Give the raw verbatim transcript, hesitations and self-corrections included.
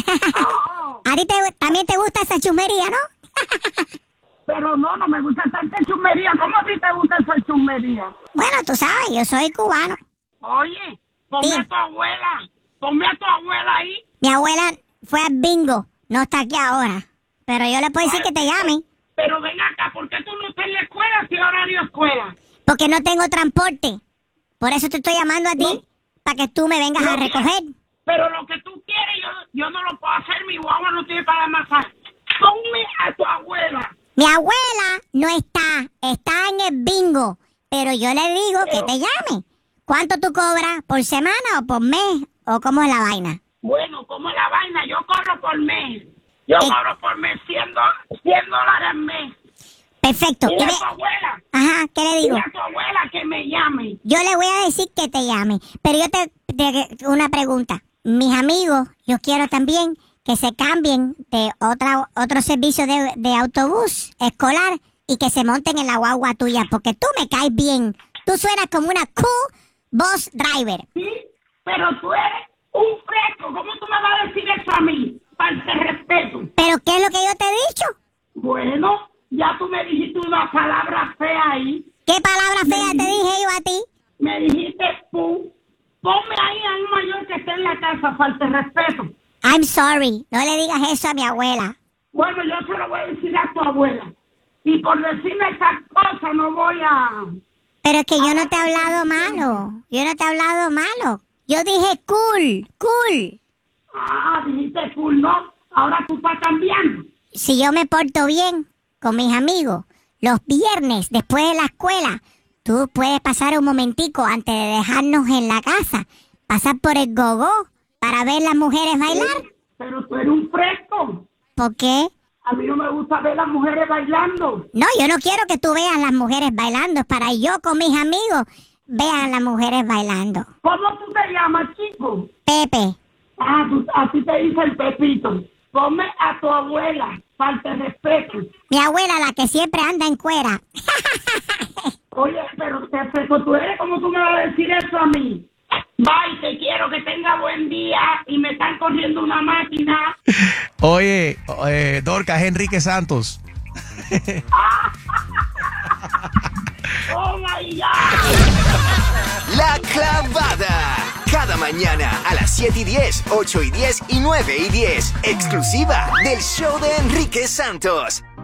Oh. A ti te, también te gusta esa chumería, ¿no? Pero no, no me gusta tanta chumería. ¿Cómo a ti te gusta esa chumería? Bueno, tú sabes, yo soy cubano. Oye, ponme Sí. a tu abuela. Ponme a tu abuela ahí. Mi abuela fue al bingo, no está aquí ahora. Pero yo le puedo decir que te llame, Pero ven acá, ¿por qué tú no estás en la escuela si horario escuela? porque no tengo transporte. Por eso te estoy llamando a ti, No. para que tú me vengas No, a recoger. Pero lo que tú quieres, yo, yo no lo puedo hacer. Mi guagua no tiene para amasar. Ponme a tu abuela. Mi abuela no está, está en el bingo. Pero yo le digo que te llame. ¿Cuánto tú cobras? ¿Por semana o por mes? ¿O cómo es la vaina? Bueno, como la vaina, yo corro por mes. Yo Eh. cobro por mes cien dólares al mes. Perfecto. Dile Y a ve- tu abuela. Ajá, ¿qué le digo? Dile a tu abuela que me llame. Yo le voy a decir que te llame. Pero yo te, te una pregunta. Mis amigos, yo quiero también que se cambien de otra, otro servicio de, de autobús escolar y que se monten en la guagua tuya, porque tú me caes bien. Tú suenas como una cool bus driver. Sí, pero tú eres un fresco. ¿Cómo tú me vas a decir eso a mí? Falta de respeto. ¿Pero qué es lo que yo te he dicho? Bueno, ya tú me dijiste una palabra fea ahí. ¿Qué palabra fea te dije yo a ti? Me dijiste pu. Ponme ahí a un mayor que esté en la casa. Falta de respeto. I'm sorry. No le digas eso a mi abuela. Bueno, yo se lo voy a decir a tu abuela. Y por decirme esas cosas no voy a... Pero es que yo no te he hablado malo. Yo no te he hablado malo. Yo dije cool, cool. Ah, dijiste cool, ¿no? Ahora tú estás cambiando. Si yo me porto bien con mis amigos, los viernes después de la escuela, tú puedes pasar un momentico antes de dejarnos en la casa, pasar por el gogó para ver las mujeres bailar. Pero tú eres un fresco. ¿Por qué? A mí no me gusta ver las mujeres bailando. No, yo no quiero que tú veas las mujeres bailando, es para yo con mis amigos vean las mujeres bailando. ¿Cómo tú te llamas, chico? Pepe, Ah, tú, a ti te dice el Pepito. Ponme a tu abuela. Falta de respeto. mi abuela, la que siempre anda en cuera. Oye, pero te fresco tú eres. ¿Cómo tú me vas a decir eso a mí? Bye, te quiero, que tenga buen día. Y me están corriendo una máquina. Oye, eh, Dorcas, Enrique Santos. Oh my God. La Clavada. Cada mañana a las siete y diez, ocho y diez y nueve y diez. Exclusiva del show de Enrique Santos.